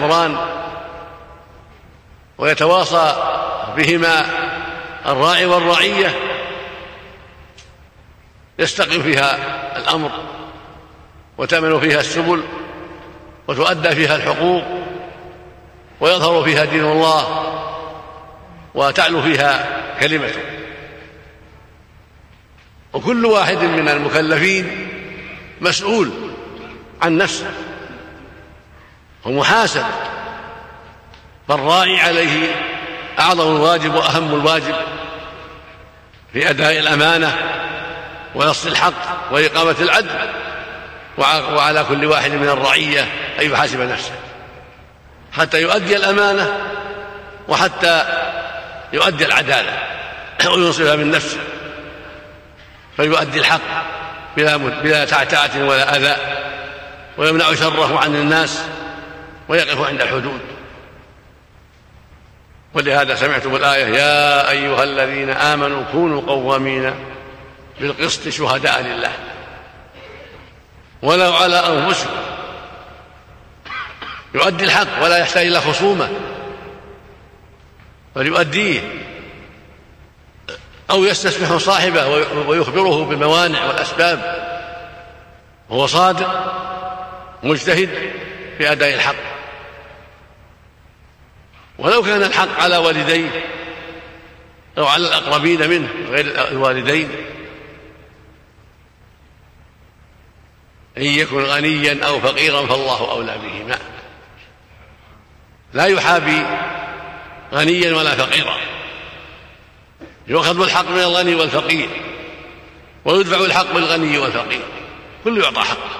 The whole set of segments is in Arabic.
الأمران ويتواصى بهما الراعي والرعية يستقيم فيها الأمر وتأمن فيها السبل وتؤدى فيها الحقوق ويظهر فيها دين الله وتعلو فيها كلمته. وكل واحد من المكلفين مسؤول عن نفسه ومحاسب، فالراعي عليه أعظم الواجب وأهم الواجب في أداء الأمانة ونص الحق وإقامة العدل، وعلى كل واحد من الرعية أن يحاسب نفسه حتى يؤدي الأمانة وحتى يؤدي العدالة وينصفها من نفسه، فيؤدي الحق بلا تعتعة ولا أذى، ويمنع شره عن الناس ويقف عند الحدود. ولهذا سمعتم الآية: يا أيها الذين آمنوا كونوا قوامين بالقسط شهداء لله ولو على أنفسكم. يؤدي الحق ولا يحتاج إلى خصومة، بل يؤديه أو يستسمح صاحبه ويخبره بالموانع والأسباب، وهو صادق مجتهد في أداء الحق. ولو كان الحق على والديه أو على الأقربين منه غير الوالدين، إن يكن غنيا أو فقيرا فالله أولى بهما، لا يحابي غنيا ولا فقيرا، يؤخذ الحق من الغني والفقير ويدفع الحق بالغني والفقير، كل يعطى حقه،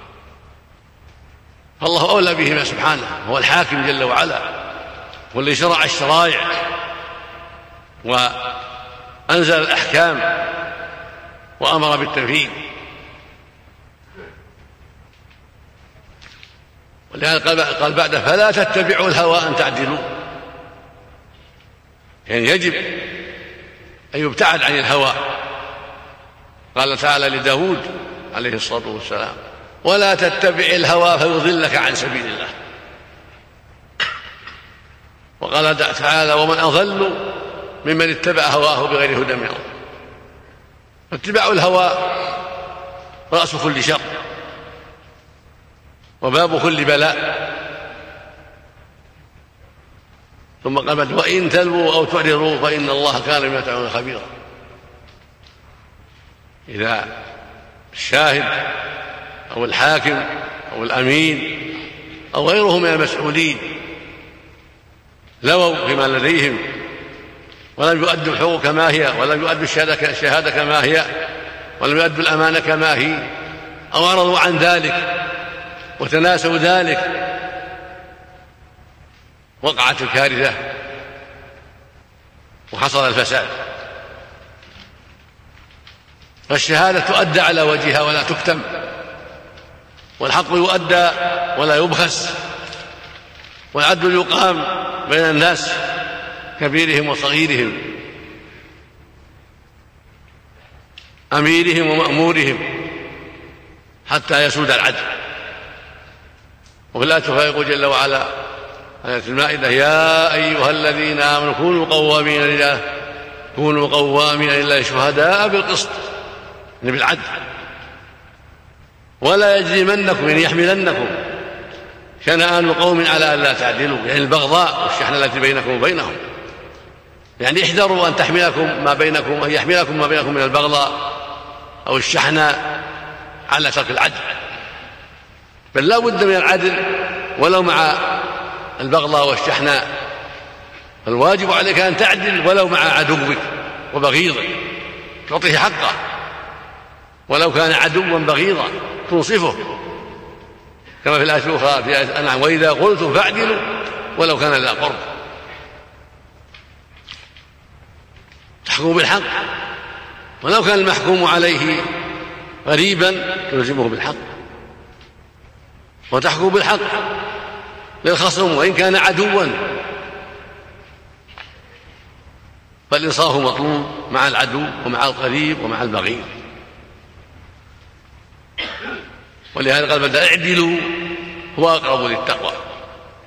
فالله أولى بهما سبحانه، هو الحاكم جل وعلا، والذي شرع الشرائع وأنزل الأحكام وأمر بالتنفيذ. ولهذا قال بعده: فلا تتبعوا الهوى أن تعدلوا، يعني يجب أن يبتعد عن الهوى. قال تعالى لداود عليه الصلاة والسلام: ولا تتبع الهوى فيضلك عن سبيل الله. وقال تعالى: ومن أضل ممن اتبع هواه بغير هدى من الله. فاتباع الهوى رأس كل شر وباب كل بلاء. ثم قال: وإن تلووا أو تعرضوا فإن الله كان بما تعملون خبيرا. إذا الشاهد أو الحاكم أو الأمين أو غيره من المسؤولين لووا فيما لديهم ولم يؤدوا الحقوق كما هي، ولم يؤدوا الشهادة كما هي، ولم يؤدوا الأمانة كما هي، أو أعرضوا عن ذلك وتناسوا ذلك، وقعت الكارثة وحصل الفساد. فالشهادة تؤدى على وجهها ولا تكتم، والحق يؤدى ولا يبخس، والعدل يقام بين الناس كبيرهم وصغيرهم، أميرهم ومأمورهم، حتى يسود العدل. وفي الآية فيقول جل وعلا آية المائدة: يا أيها الذين آمنوا كونوا قوامين لله شهداء بالقسط، يعني بالعدل، ولا يجرمنكم، يعني يحملنكم شنآن قوم على أن لا تعدلوا، يعني البغضاء والشحنة التي بينكم وبينهم، يعني احذروا أن يحملكم ما بينكم من البغضاء أو الشحنة على ترك العدل، بل لا بد من العدل ولو مع البغضاء والشحنة. الواجب عليك أن تعدل ولو مع عدوك وبغيضك، تعطيه حقه ولو كان عدوا بغيضا، تنصفه، كما في الآية الأخرى في آية الأنعام: وإذا قلتم فاعدلوا ولو كان ذا قرب. تحكم بالحق ولو كان المحكوم عليه غريبا تلزمه بالحق، وتحكم بالحق للخصم وإن كان عدوا، فالإنصاف مطلوب مع العدو ومع القريب ومع البغيض. ولهذا قال: بدأ اعدلوا هو أقرب للتقوى.